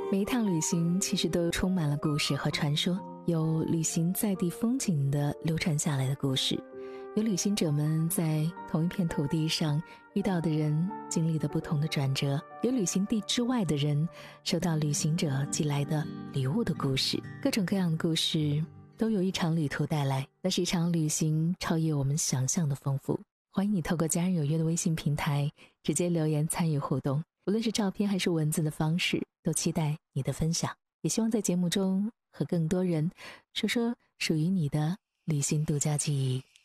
每一趟旅行其实都充满了故事和传说，有旅行在地风景的流传下来的故事，有旅行者们在同一片土地上遇到的人经历的不同的转折，有旅行地之外的人收到旅行者寄来的礼物的故事，各种各样的故事都有一场旅途带来，那是一场旅行超越我们想象的丰富。欢迎你透过家人有约的微信平台直接留言参与互动，无论是照片还是文字的方式，都期待你的分享，也希望在节目中和更多人说说属于你的旅行独家记忆。